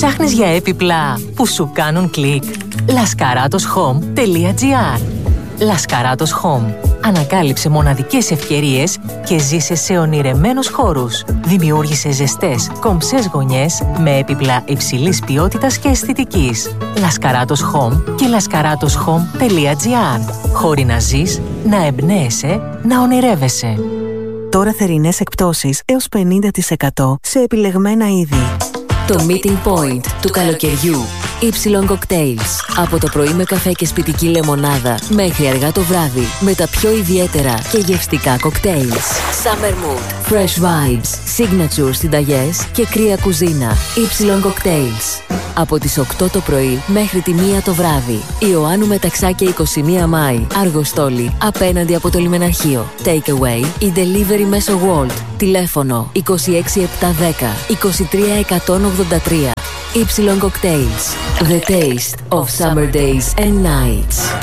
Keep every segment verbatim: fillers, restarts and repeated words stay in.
Ψάχνεις για έπιπλα που σου κάνουν κλικ? λασκαράτος χομ τελεία τζι άρ. Λασκαράτος Home. Ανακάλυψε μοναδικές ευκαιρίες και ζήσε σε ονειρεμένους χώρους. Δημιούργησε ζεστές, κομψές γωνιές με έπιπλα υψηλής ποιότητας και αισθητικής. Λασκαράτος Home και λασκαράτος χομ τελεία τζι άρ. Χώροι να ζεις, να εμπνέεσαι, να ονειρεύεσαι. Τώρα θερινές εκπτώσεις έως πενήντα τοις εκατό σε επιλεγμένα είδη. Το meeting point του καλοκαιριού. Y Cocktails. Από το πρωί με καφέ και σπιτική λεμονάδα μέχρι αργά το βράδυ με τα πιο ιδιαίτερα και γευστικά cocktails. Summer Mood, Fresh Vibes, Signature συνταγές και κρύα κουζίνα. Y Cocktails. Από τις οκτώ το πρωί μέχρι τη μία το βράδυ. Ιωάννου Μεταξάκη είκοσι μία Μάη. Αργοστόλη απέναντι από το λιμεναρχείο. Take away ή delivery μέσω Wolt. Τηλέφωνο είκοσι έξι επτακόσια δέκα είκοσι τρία εκατόν ογδόντα τρία. Y Cocktails. The taste of summer days and nights.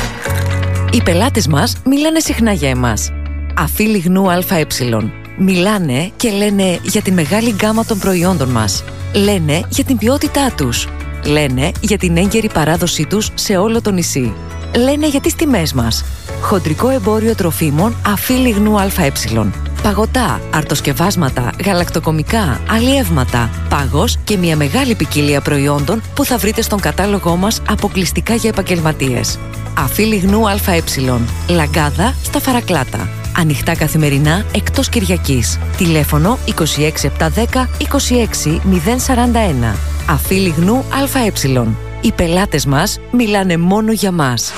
Οι πελάτες μας μιλάνε συχνά για εμάς. Αφή λιγνού ΑΕ. Μιλάνε και λένε για τη μεγάλη γκάμα των προϊόντων μας. Λένε για την ποιότητά τους. Λένε για την έγκαιρη παράδοσή τους σε όλο το νησί. Λένε για τις τιμές μας. Χοντρικό εμπόριο τροφίμων Αφή λιγνού ΑΕ. Παγωτά, αρτοσκευάσματα, γαλακτοκομικά, αλλιεύματα, πάγος και μια μεγάλη ποικιλία προϊόντων που θα βρείτε στον κατάλογό μας αποκλειστικά για επαγγελματίες. Αφή λιγνού ΑΕ. Λαγκάδα στα Φαρακλάτα. Ανοιχτά καθημερινά εκτός Κυριακής. Τηλέφωνο είκοσι έξι επτακόσια δέκα είκοσι έξι μηδέν σαράντα ένα. Αφή λιγνού ΑΕ. Οι πελάτες μας μιλάνε μόνο για μας.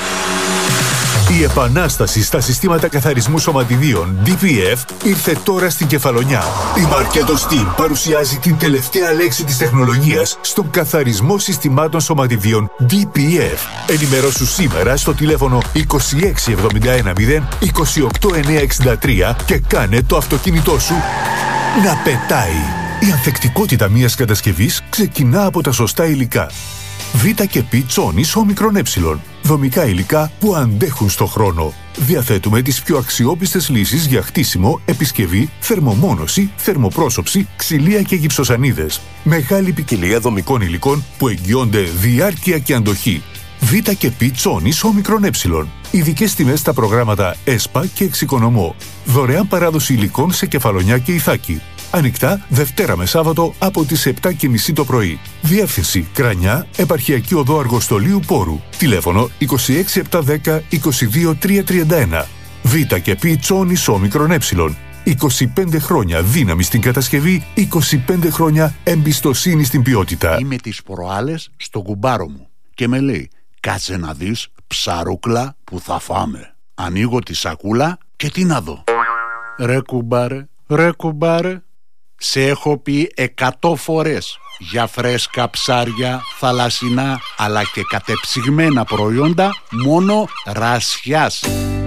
Η επανάσταση στα συστήματα καθαρισμού σωματιδίων ντι πι εφ ήρθε τώρα στην Κεφαλονιά. Η Marketo Steam παρουσιάζει την τελευταία λέξη της τεχνολογίας στον καθαρισμό συστημάτων σωματιδίων ντι πι εφ. Ενημερώσου σήμερα στο τηλέφωνο είκοσι έξι εβδομήντα ένα μηδέν είκοσι οκτώ εννιακόσια εξήντα τρία και κάνε το αυτοκίνητό σου να πετάει. Η ανθεκτικότητα μιας κατασκευής ξεκινά από τα σωστά υλικά. Β και Π τσόνης όμικρον ε. Δομικά υλικά που αντέχουν στο χρόνο. Διαθέτουμε τις πιο αξιόπιστες λύσεις για χτίσιμο, επισκευή, θερμομόνωση, θερμοπρόσωψη, ξυλία και γυψοσανίδες. Μεγάλη ποικιλία δομικών υλικών που εγγυώνται διάρκεια και αντοχή. Β και Π τσόνης όμικρον ε. Ειδικές τιμές στα προγράμματα ΕΣΠΑ και Εξοικονομώ. Δωρεάν παράδοση υλικών σε Κεφαλονιά και Ιθάκη. Ανοιχτά Δευτέρα με Σάββατο από τις επτά και μισή το πρωί. Διεύθυνση Κρανιά, Επαρχιακή Οδό Αργοστολίου Πόρου. Τηλέφωνο είκοσι έξι επτακόσια δέκα είκοσι δύο τριακόσια τριάντα ένα. Β και Π τσόνης όμικρον ε. είκοσι πέντε χρόνια δύναμη στην κατασκευή, είκοσι πέντε χρόνια εμπιστοσύνη στην ποιότητα. Είμαι τις προάλλες στον κουμπάρο μου και με λέει κάτσε να δεις ψαρούκλα που θα φάμε. Ανοίγω τη σακούλα και τι να δω. Ρε κουμπάρε, ρε κουμπάρε, σε έχω πει εκατό φορές για φρέσκα ψάρια, θαλασσινά αλλά και κατεψυγμένα προϊόντα μόνο Ρασιάς.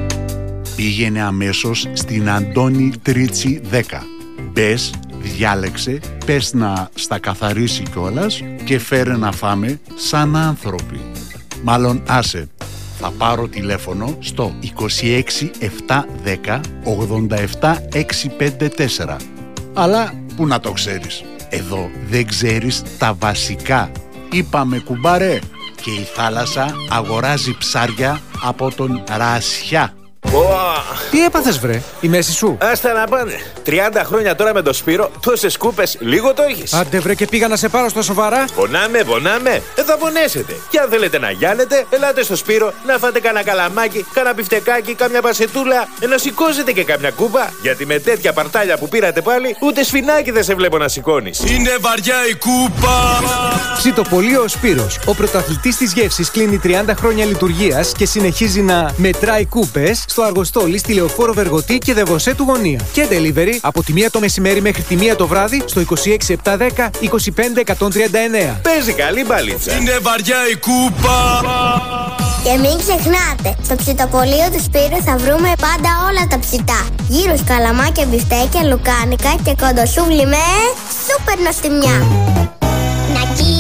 Πήγαινε αμέσως στην Αντώνη Τρίτσι δέκα. Μπες, διάλεξε, πες να στα καθαρίσει κιόλας και φέρε να φάμε σαν άνθρωποι. Μάλλον άσε, θα πάρω τηλέφωνο στο είκοσι έξι επτακόσια δέκα ογδόντα επτά εξακόσια πενήντα τέσσερα. Αλλά που να το ξέρεις, εδώ δεν ξέρεις τα βασικά. Είπαμε κουμπάρε, και η θάλασσα αγοράζει ψάρια από τον Ρασιά. Wow. Τι έπαθες βρε, η μέση σου? Άστα να πάνε. τριάντα χρόνια τώρα με το Σπύρο, τόσες κούπες, λίγο το έχεις. Άντε βρε και πήγα να σε πάρω στα σοβαρά. Πονάμε, πονάμε. Δεν θα πονέσετε. Και αν θέλετε να γιάνετε, ελάτε στο Σπύρο να φάτε κανένα καλαμάκι, κανένα μπιφτεκάκι, κάμια πασετούλα, να σηκώσετε και κάμια κούπα. Γιατί με τέτοια παρτάλια που πήρατε πάλι, ούτε σφινάκι δεν σε βλέπω να σηκώνεις. Είναι βαριά η κούπα. Ψητοπολείο ο Σπύρος, ο πρωταθλητής της γεύσης, κλείνει τριάντα χρόνια λειτουργίας και συνεχίζει να μετράει κούπες στο Αργοστόλι, στη Λεωφόρο Βεργοτή και Δεβοσέ του Γωνία. Και delivery από τη μία το μεσημέρι μέχρι τη μία το βράδυ στο είκοσι έξι επτακόσια δέκα είκοσι πέντε εκατόν τριάντα εννέα. Παίζει καλή μπαλίτσα. Είναι βαριά η κούπα. Και μην ξεχνάτε, στο ψητοπολείο του Σπύρου θα βρούμε πάντα όλα τα ψητά. Γύρους, καλαμάκια, μπιφτέκια, λουκάνικα και κοντοσούβλι με σούπερ νοστιμιά. Να κοίτα το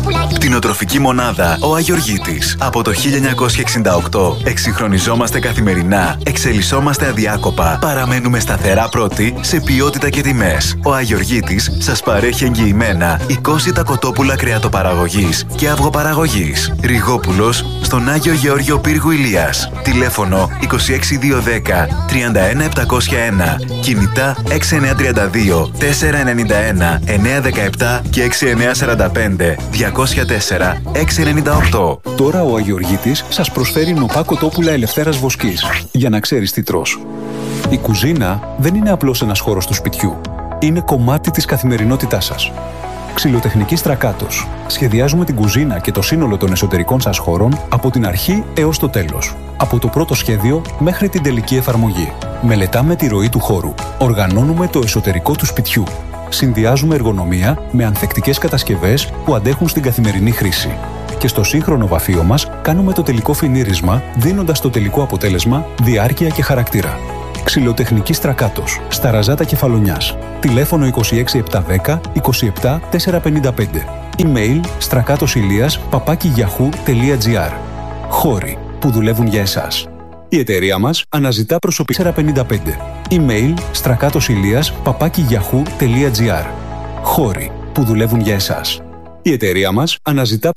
Κτηνοτροφική μονάδα Ο Αγιοργίτης. Από το χίλια εννιακόσια εξήντα οκτώ εξυγχρονιζόμαστε καθημερινά, εξελισσόμαστε αδιάκοπα, παραμένουμε σταθερά πρώτοι σε ποιότητα και τιμές. Ο Αγιοργίτης σας παρέχει εγγυημένα είκοσι τα κοτόπουλα κρεατοπαραγωγής και αυγοπαραγωγής. Ριγόπουλος στον Άγιο Γεώργιο Πύργου Ηλίας. Τηλέφωνο είκοσι έξι διακόσια δέκα τριάντα ένα επτακόσια ένα. Κινητά έξι εννιά τρία δύο τέσσερα εννιά ένα εννιά δεκαεπτά και έξι εννιά τέσσερα πέντε διακόσια τέσσερα έξι εννιά οκτώ. Τώρα ο Αγιοργίτης σας προσφέρει νοπά κοτόπουλα ελευθέρας βοσκής, για να ξέρεις τι τρως. Η κουζίνα δεν είναι απλώς ένας χώρος του σπιτιού. Είναι κομμάτι της καθημερινότητάς σας. Ξυλοτεχνική Στρακάτος. Σχεδιάζουμε την κουζίνα και το σύνολο των εσωτερικών σας χώρων από την αρχή έως το τέλος. Από το πρώτο σχέδιο μέχρι την τελική εφαρμογή. Μελετάμε τη ροή του χώρου. Οργανώνουμε το εσωτερικό του σπιτιού. Συνδυάζουμε εργονομία με ανθεκτικές κατασκευές που αντέχουν στην καθημερινή χρήση. Και στο σύγχρονο βαφείο μας κάνουμε το τελικό φινίρισμα, δίνοντας το τελικό αποτέλεσμα διάρκεια και χαρακτήρα. Ξυλοτεχνική Στρακάτος, στα Ραζάτα Κεφαλονιάς. Τηλέφωνο είκοσι έξι επτακόσια δέκα είκοσι επτά τετρακόσια πενήντα πέντε. Email στρακάτοσηλίας παπάκι yahoo τελεία gr. Χώροι που δουλεύουν για εσάς. Η εταιρεία μας αναζητά προσωπικό τετρακόσια πενήντα πέντε. Email στρακάτοσηλίας παπάκι yahoo τελεία gr. Χώροι που δουλεύουν για εσάς. Η εταιρεία μας αναζητά